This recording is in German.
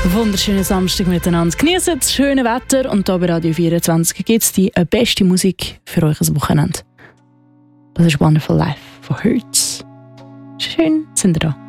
Wunderschönen Samstag miteinander. Genießt das schöne Wetter und hier bei Radio 24 gibt es die beste Musik für euch am Wochenende. Das ist Wonderful Life von Hertz. Schön sind ihr da.